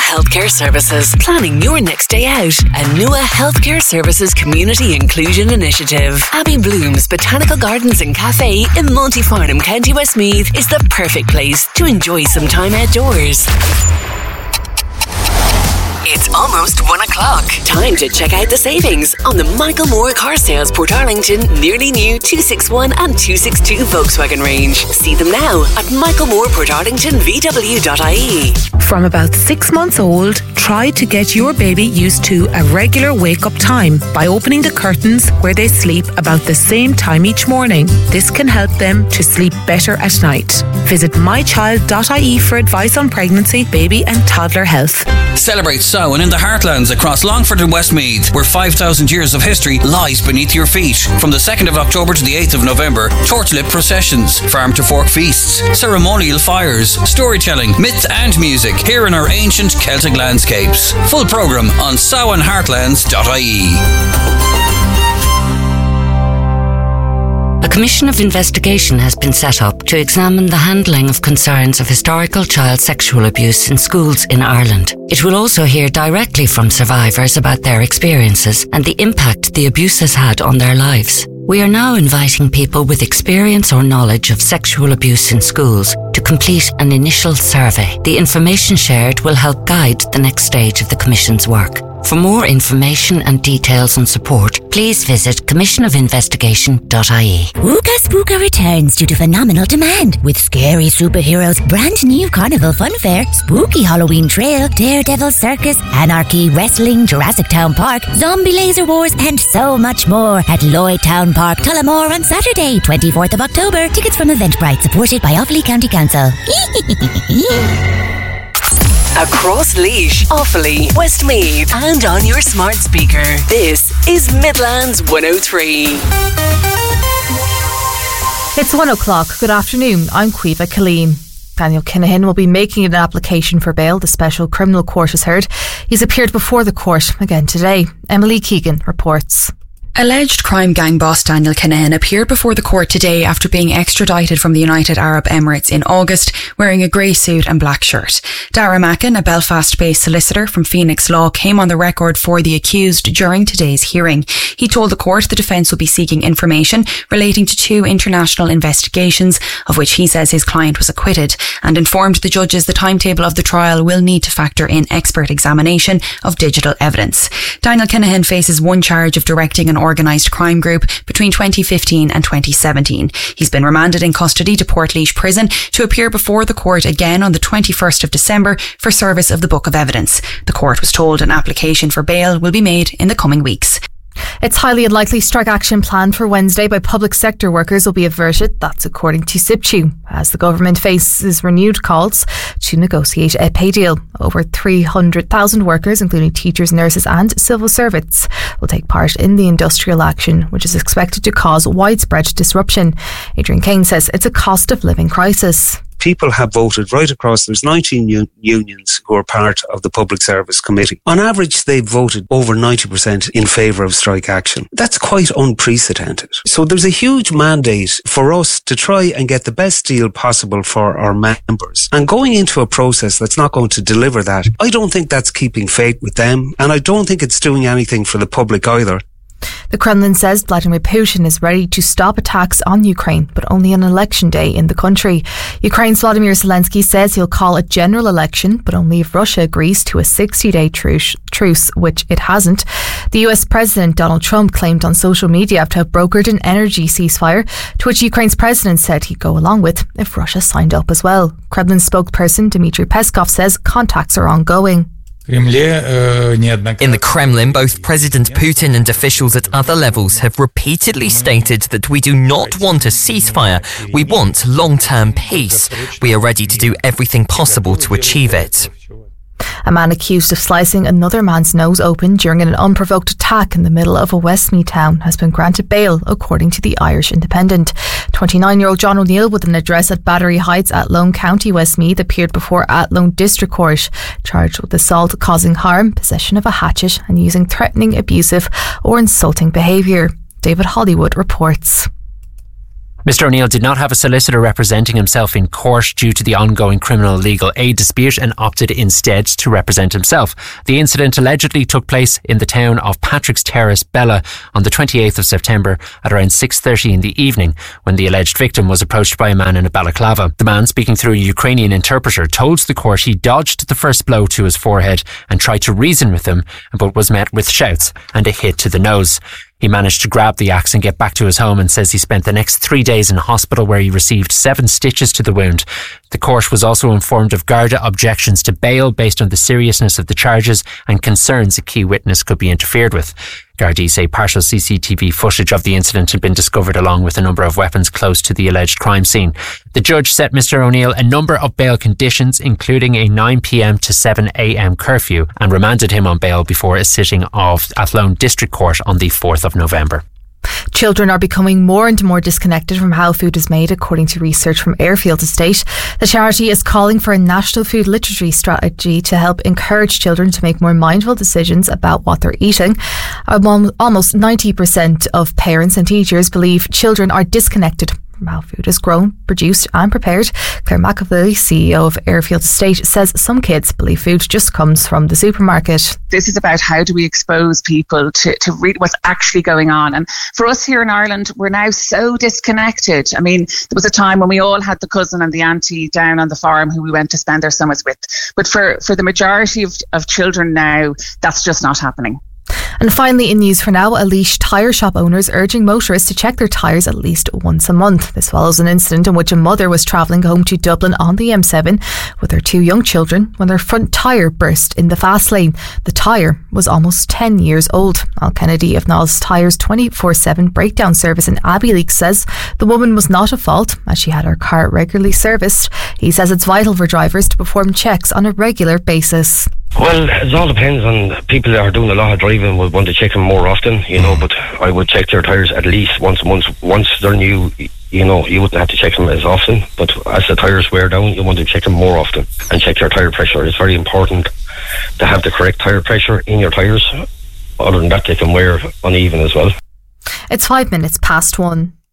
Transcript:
Healthcare Services, planning your next day out. A NUA Healthcare Services Community Inclusion Initiative. Abbey Bloom's Botanical Gardens and Cafe in Multyfarnham, County Westmeath is the perfect place to enjoy some time outdoors. It's almost 1 o'clock. Time to check out the savings on the Michael Moore Car Sales Portarlington nearly new 261 and 262 Volkswagen range. See them now at michaelmooreportarlingtonvw.ie. From about 6 months old, try to get your baby used to a regular wake-up time by opening the curtains where they sleep about the same time each morning. This can help them to sleep better at night. Visit mychild.ie for advice on pregnancy, baby and toddler health. Celebrate Samhain in the heartlands across Longford and Westmeath, where 5,000 years of history lies beneath your feet. From the 2nd of October to the 8th of November, torchlit processions, farm-to-fork feasts, ceremonial fires, storytelling, myth and music here in our ancient Celtic landscapes. Full programme on samhainheartlands.ie. A commission of investigation has been set up to examine the handling of concerns of historical child sexual abuse in schools in Ireland. It will also hear directly from survivors about their experiences and the impact the abuse has had on their lives. We are now inviting people with experience or knowledge of sexual abuse in schools to complete an initial survey. The information shared will help guide the next stage of the Commission's work. For more information and details and support, please visit commissionofinvestigation.ie. Wooga Spooka returns due to phenomenal demand with Scary Superheroes, brand new Carnival Fun Fair, Spooky Halloween Trail, Daredevil Circus, Anarchy Wrestling, Jurassic Town Park, Zombie Laser Wars, and so much more at Lloyd Town Park, Tullamore on Saturday, 24th of October. Tickets from Eventbrite, supported by Offaly County Council. Across Laois, Offaly, Westmeath, and on your smart speaker. This is Midlands 103. It's 1 o'clock. Good afternoon. I'm Caoimhe Killeen. Daniel Kinahan will be making an application for bail. The Special Criminal Court has heard. He's appeared before the court again today. Emily Keegan reports. Alleged crime gang boss Daniel Kinahan appeared before the court today after being extradited from the United Arab Emirates in August, wearing a grey suit and black shirt. Dara Mackin, a Belfast-based solicitor from Phoenix Law, came on the record for the accused during today's hearing. He told the court the defence will be seeking information relating to 2 international investigations, of which he says his client was acquitted, and informed the judges the timetable of the trial will need to factor in expert examination of digital evidence. Daniel Kinahan faces one charge of directing an organised crime group between 2015 and 2017. He's been remanded in custody to Portlaoise Prison to appear before the court again on the 21st of December for service of the Book of Evidence. The court was told an application for bail will be made in the coming weeks. It's highly unlikely strike action planned for Wednesday by public sector workers will be averted. That's according to SIPTU, as the government faces renewed calls to negotiate a pay deal. Over 300,000 workers, including teachers, nurses and civil servants, will take part in the industrial action, which is expected to cause widespread disruption. Adrian Kane says it's a cost of living crisis. People have voted right across. There's 19 unions who are part of the Public Service Committee. On average, they've voted over 90% in favour of strike action. That's quite unprecedented. So there's a huge mandate for us to try and get the best deal possible for our members. And going into a process that's not going to deliver that, I don't think that's keeping faith with them. And I don't think it's doing anything for the public either. The Kremlin says Vladimir Putin is ready to stop attacks on Ukraine, but only on election day in the country. Ukraine's Vladimir Zelensky says he'll call a general election, but only if Russia agrees to a 60-day truce, which it hasn't. The US President Donald Trump claimed on social media to have brokered an energy ceasefire, to which Ukraine's president said he'd go along with if Russia signed up as well. Kremlin spokesperson Dmitry Peskov says contacts are ongoing. In the Kremlin, both President Putin and officials at other levels have repeatedly stated that we do not want a ceasefire. We want long-term peace. We are ready to do everything possible to achieve it. A man accused of slicing another man's nose open during an unprovoked attack in the middle of a Westmeath town has been granted bail, according to the Irish Independent. 29-year-old John O'Neill, with an address at Battery Heights, Athlone, County Westmeath, appeared before Athlone District Court, charged with assault causing harm, possession of a hatchet and using threatening, abusive or insulting behaviour. David Hollywood reports. Mr O'Neill did not have a solicitor representing himself in court due to the ongoing criminal legal aid dispute and opted instead to represent himself. The incident allegedly took place in the town of Patrick's Terrace, Bella, on the 28th of September at around 6:30 in the evening, when the alleged victim was approached by a man in a balaclava. The man, speaking through a Ukrainian interpreter, told the court he dodged the first blow to his forehead and tried to reason with him, but was met with shouts and a hit to the nose. He managed to grab the axe and get back to his home, and says he spent the next 3 days in hospital where he received 7 stitches to the wound. The court was also informed of Garda objections to bail based on the seriousness of the charges and concerns a key witness could be interfered with. Gardaí say partial CCTV footage of the incident had been discovered along with a number of weapons close to the alleged crime scene. The judge set Mr O'Neill a number of bail conditions, including a 9 p.m. to 7 a.m. curfew, and remanded him on bail before a sitting of Athlone District Court on the 4th of November. Children are becoming more and more disconnected from how food is made, according to research from Airfield Estate. The charity is calling for a national food literacy strategy to help encourage children to make more mindful decisions about what they're eating. Almost 90% of parents and teachers believe children are disconnected from how food is grown, produced and prepared. Claire McAvoy, CEO of Airfield Estate, says some kids believe food just comes from the supermarket. This is about how do we expose people to read what's actually going on. And for us here in Ireland, we're now so disconnected. I mean, there was a time when we all had the cousin and the auntie down on the farm who we went to spend our summers with. But for the majority of children now, that's just not happening. And finally, in news for now, Laois tyre shop owners urging motorists to check their tyres at least once a month. This follows an incident in which a mother was travelling home to Dublin on the M7 with her 2 young children when their front tyre burst in the fast lane. The tyre was almost 10 years old. Al Kennedy of Niles Tyres 24/7 breakdown service in Abbeyleix says the woman was not at fault as she had her car regularly serviced. He says it's vital for drivers to perform checks on a regular basis. Well, it all depends on people that are doing a lot of driving would want to check them more often, but I would check their tyres at least once a month. Once they're new, you wouldn't have to check them as often, but as the tyres wear down, you want to check them more often and check their tyre pressure. It's very important to have the correct tyre pressure in your tyres. Other than that, they can wear uneven as well. It's 5 minutes past 1.